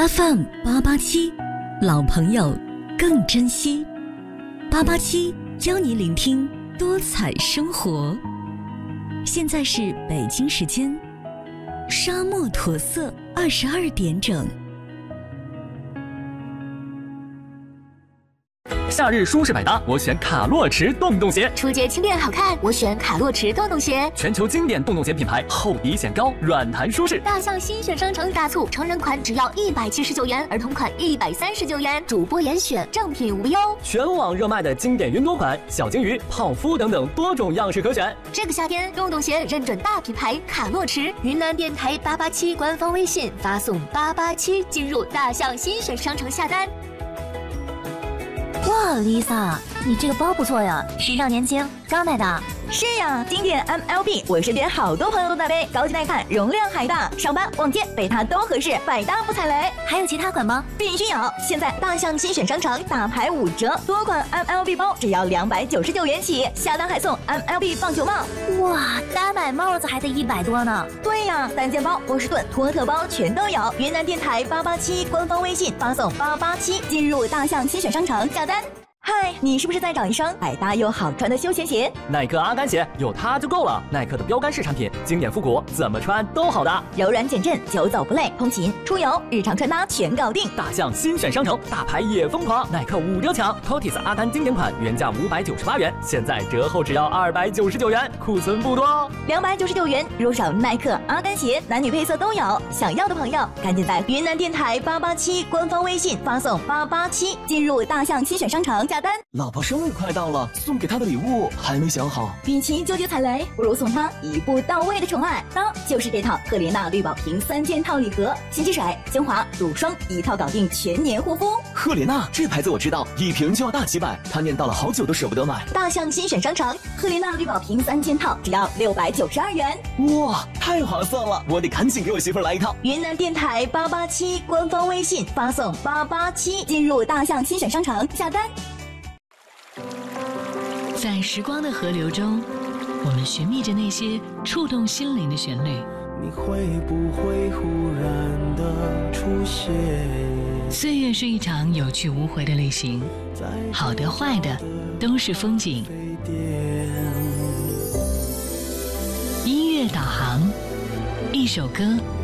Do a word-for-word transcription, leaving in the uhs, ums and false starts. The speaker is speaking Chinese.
F M 八八七，老朋友更珍惜。八八七邀你聆听多彩生活。现在是北京时间沙漠驼色二十二点整。 夏日舒适百搭，我选卡洛驰洞洞鞋。 初阶轻便好看，我选卡洛驰洞洞鞋。 全球经典洞洞鞋品牌，厚底显高，软弹舒适。 大象新选商城大促，成人款只要一百七十九元，儿童款一百三十九元，主播严选，正品无忧。 全网热卖的经典云朵款、小金鱼、泡芙等等多种样式可选。 这个夏天，洞洞鞋认准大品牌卡洛驰。云南电台八八七官方微信发送八八七进入大象新选商城下单。 哇 ，Lisa， 你这个包不错呀，时尚年轻，刚买的。 是呀，经典 M L B， 我身边好多朋友都在背，高级耐看，容量还大，上班逛街背它都合适，百搭不踩雷。 还有其他款吗？ 必须有！现在大象新选商城大牌五折，多款 M L B 包只要两百九十九元起，下单还送 M L B 棒球帽。 哇，单买帽子还得一百多呢。 对呀，单肩包、波士顿、托特包全都有。云南电台八八七官方微信发送八八七进入大象新选商城下单。嗨，你是不是在找一双百搭又好穿的休闲鞋？ 耐克阿甘鞋有它就够了。耐克的标杆式产品，经典复古，怎么穿都好搭， 柔软减震，久走不累，通勤、出游、日常穿搭全搞定。 大象新选商城，大牌也疯狂，耐克五折抢 ，Totis 阿甘经典款原价五百九十八元，现在折后只要二百九十九元，库存不多哦。 两百九十九元入手耐克阿甘鞋，男女配色都有。想要的朋友，赶紧在云南电台八八七官方微信发送八八七进入大象新选商城。下单。 老婆生日快到了，送给她的礼物还没想好。 与其纠结踩雷，不如送她一步到位的宠爱。当就是这套赫莲娜绿宝瓶三件套礼盒，洗洗水、精华、乳霜一套搞定，全年护肤。 赫莲娜这牌子我知道，一瓶就要大几百，她念叨了好久都舍不得买。 大象新选商城，赫莲娜绿宝瓶三件套只要六百九十二元。 哇，太划算了！我得赶紧给我媳妇来一套。 云南电台八八七官方微信发送八八七进入大象新选商城下单。 在时光的河流中，我们寻觅着那些触动心灵的旋律。 你会不会忽然的出现？ 岁月是一场有去无回的旅行，好的坏的都是风景。音乐导航，一首歌，